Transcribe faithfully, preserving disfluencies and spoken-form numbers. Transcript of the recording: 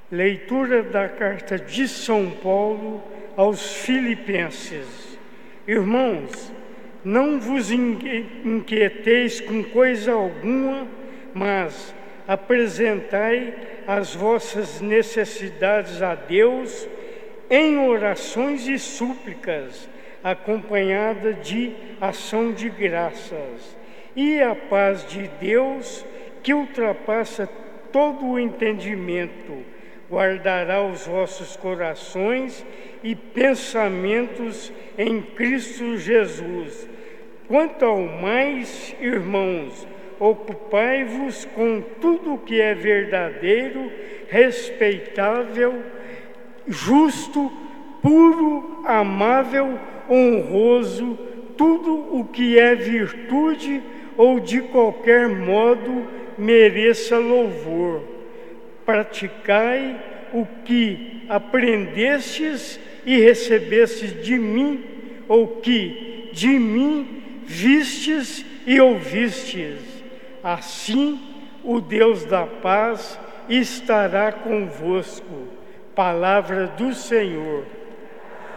Leitura da carta de São Paulo aos Filipenses. Irmãos, não vos inquieteis com coisa alguma, mas apresentai as vossas necessidades a Deus em orações e súplicas, acompanhada de ação de graças. E a paz de Deus, que ultrapassa todo o entendimento, guardará os vossos corações e pensamentos em Cristo Jesus. Quanto ao mais, irmãos, ocupai-vos com tudo o que é verdadeiro, respeitável, justo, puro, amável, honroso, tudo o que é virtude ou de qualquer modo mereça louvor. Praticai o que aprendestes e recebestes de mim, ou que de mim vistes e ouvistes. Assim, o Deus da paz estará convosco. Palavra do Senhor.